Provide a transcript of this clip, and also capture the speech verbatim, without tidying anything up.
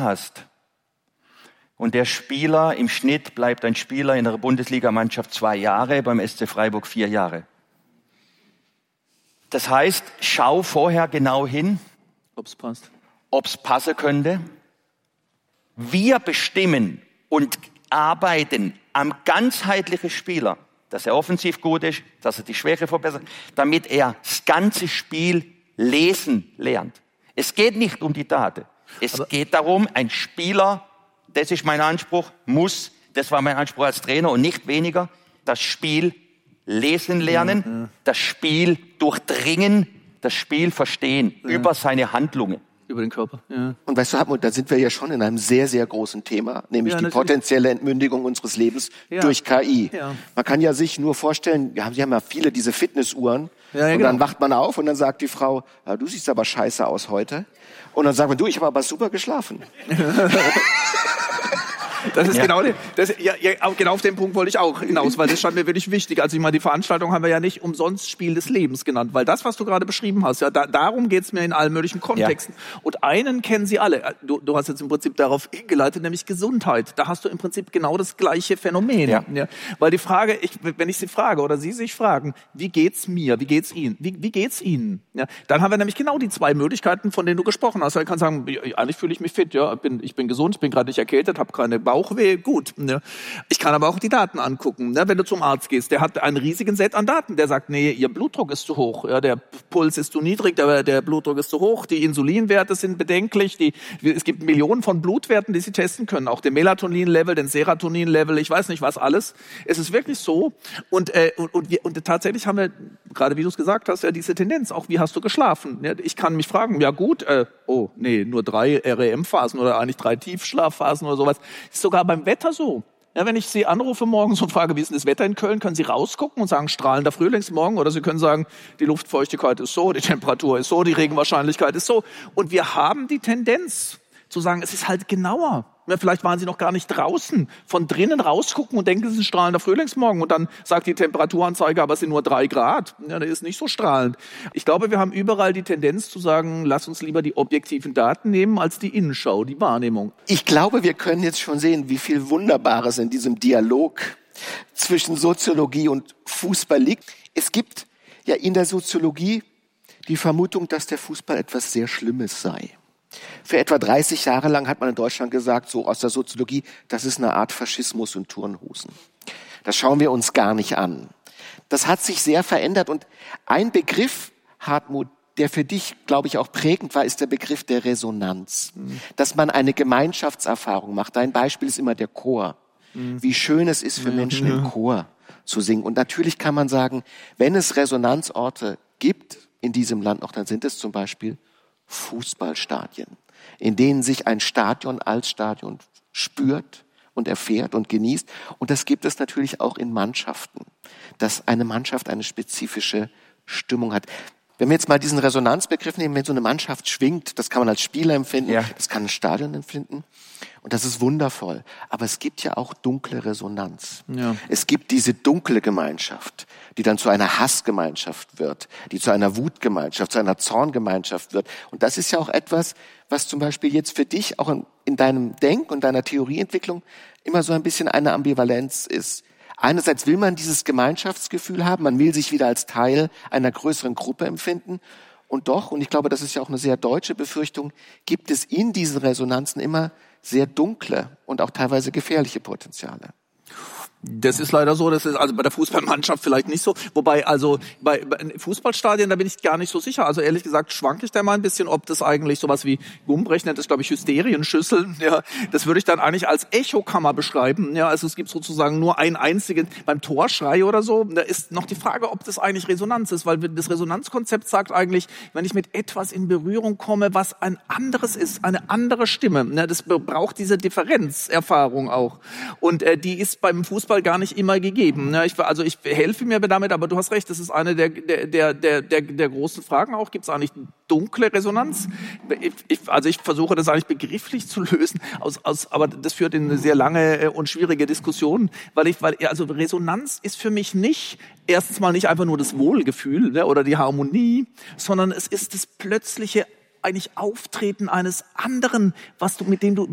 hast und der Spieler, im Schnitt bleibt ein Spieler in der Bundesligamannschaft zwei Jahre, beim S C Freiburg vier Jahre. Das heißt, schau vorher genau hin, ob es passt, ob es passen könnte. Wir bestimmen und arbeiten am ganzheitlichen Spieler, dass er offensiv gut ist, dass er die Schwäche verbessert, damit er das ganze Spiel lesen lernt. Es geht nicht um die Daten. Es Aber geht darum, ein Spieler, das ist mein Anspruch, muss, das war mein Anspruch als Trainer und nicht weniger, das Spiel lesen lernen, ja, ja. das Spiel durchdringen, das Spiel verstehen ja. über seine Handlungen. Über den Körper, ja. Und weißt du, Hartmut, da sind wir ja schon in einem sehr, sehr großen Thema, nämlich ja, die potenzielle Entmündigung unseres Lebens ja. durch K I. Ja. Man kann ja sich nur vorstellen, ja, Sie haben ja viele diese Fitnessuhren ja, ja, und genau. dann wacht man auf und dann sagt die Frau, ja, du siehst aber scheiße aus heute. Und dann sagt man, du, ich habe aber super geschlafen. Das ist ja. genau, die, das, ja, ja, genau auf den Punkt wollte ich auch hinaus, weil das scheint mir wirklich wichtig. Also ich meine, die Veranstaltung haben wir ja nicht umsonst Spiel des Lebens genannt, weil das, was du gerade beschrieben hast, ja, da, darum geht's mir in allen möglichen Kontexten. Ja. Und einen kennen Sie alle. Du, du hast jetzt im Prinzip darauf hingeleitet, nämlich Gesundheit. Da hast du im Prinzip genau das gleiche Phänomen. Ja. Ja, weil die Frage, ich, wenn ich Sie frage oder Sie sich fragen, wie geht's mir, wie geht's Ihnen, wie, wie geht's Ihnen? Ja, dann haben wir nämlich genau die zwei Möglichkeiten, von denen du gesprochen hast. Ich kann sagen, eigentlich fühle ich mich fit, ja, bin, ich bin gesund, ich bin gerade nicht erkältet, habe keine Bauchweh, gut. Ne? Ich kann aber auch die Daten angucken. Ne? Wenn du zum Arzt gehst, der hat einen riesigen Set an Daten. Der sagt, nee, Ihr Blutdruck ist zu hoch, ja, der Puls ist zu niedrig, der, der Blutdruck ist zu hoch, die Insulinwerte sind bedenklich. Die, es gibt Millionen von Blutwerten, die sie testen können. Auch den Melatonin-Level, den Serotonin-Level, ich weiß nicht was alles. Es ist wirklich so. Und, äh, und, und, wir, und tatsächlich haben wir, gerade wie du es gesagt hast, ja diese Tendenz, auch wie hast du geschlafen? Ja, ich kann mich fragen, ja gut, äh, oh, nee, nur drei R E M-Phasen oder eigentlich drei Tiefschlafphasen oder sowas. Ist sogar beim Wetter so. Ja, wenn ich Sie anrufe morgens und frage, wie ist denn das Wetter in Köln, können Sie rausgucken und sagen, strahlender Frühlingsmorgen, oder Sie können sagen, die Luftfeuchtigkeit ist so, die Temperatur ist so, die Regenwahrscheinlichkeit ist so. Und wir haben die Tendenz zu sagen, es ist halt genauer. Ja, vielleicht waren Sie noch gar nicht draußen. Von drinnen rausgucken und denken, es ist ein strahlender Frühlingsmorgen. Und dann sagt die Temperaturanzeige, aber es sind nur drei Grad. Ja, das ist nicht so strahlend. Ich glaube, wir haben überall die Tendenz zu sagen, lass uns lieber die objektiven Daten nehmen als die Innenschau, die Wahrnehmung. Ich glaube, wir können jetzt schon sehen, wie viel Wunderbares in diesem Dialog zwischen Soziologie und Fußball liegt. Es gibt ja in der Soziologie die Vermutung, dass der Fußball etwas sehr Schlimmes sei. Für etwa dreißig Jahre lang hat man in Deutschland gesagt, so aus der Soziologie, das ist eine Art Faschismus und Turnhosen. Das schauen wir uns gar nicht an. Das hat sich sehr verändert und ein Begriff, Hartmut, der für dich, glaube ich, auch prägend war, ist der Begriff der Resonanz. Mhm. Dass man eine Gemeinschaftserfahrung macht. Dein Beispiel ist immer der Chor. Mhm. Wie schön es ist für ja, Menschen ja. im Chor zu singen. Und natürlich kann man sagen, wenn es Resonanzorte gibt in diesem Land noch, dann sind es zum Beispiel Fußballstadien, in denen sich ein Stadion als Stadion spürt und erfährt und genießt. Und das gibt es natürlich auch in Mannschaften, dass eine Mannschaft eine spezifische Stimmung hat. Wenn wir jetzt mal diesen Resonanzbegriff nehmen, wenn so eine Mannschaft schwingt, das kann man als Spieler empfinden, ja. das kann ein Stadion empfinden. Und das ist wundervoll. Aber es gibt ja auch dunkle Resonanz. Ja. Es gibt diese dunkle Gemeinschaft, die dann zu einer Hassgemeinschaft wird, die zu einer Wutgemeinschaft, zu einer Zorngemeinschaft wird. Und das ist ja auch etwas, was zum Beispiel jetzt für dich auch in, in deinem Denk- und deiner Theorieentwicklung immer so ein bisschen eine Ambivalenz ist. Einerseits will man dieses Gemeinschaftsgefühl haben, man will sich wieder als Teil einer größeren Gruppe empfinden. Und doch, und ich glaube, das ist ja auch eine sehr deutsche Befürchtung, gibt es in diesen Resonanzen immer sehr dunkle und auch teilweise gefährliche Potenziale. Das ist leider so, das ist also bei der Fußballmannschaft vielleicht nicht so. Wobei, also bei, bei Fußballstadien, da bin ich gar nicht so sicher. Also ehrlich gesagt schwanke ich da mal ein bisschen, ob das eigentlich sowas wie Gumbrecht nennt das, glaube ich, Hysterienschüsseln. Ja, das würde ich dann eigentlich als Echokammer beschreiben. Ja, also es gibt sozusagen nur einen einzigen, beim Torschrei oder so, da ist noch die Frage, ob das eigentlich Resonanz ist, weil das Resonanzkonzept sagt eigentlich, wenn ich mit etwas in Berührung komme, was ein anderes ist, eine andere Stimme, ja, das braucht diese Differenzerfahrung auch. Und äh, die ist beim Fußball gar nicht immer gegeben. Ich, also ich helfe mir damit, aber du hast recht, das ist eine der, der, der, der, der großen Fragen auch. Gibt es eigentlich dunkle Resonanz? Ich, also ich versuche das eigentlich begrifflich zu lösen, aus, aus, aber das führt in eine sehr lange und schwierige Diskussion, weil ich, weil also Resonanz ist für mich nicht erstens mal nicht einfach nur das Wohlgefühl, ne, oder die Harmonie, sondern es ist das plötzliche eigentlich Auftreten eines anderen, was du, mit dem du,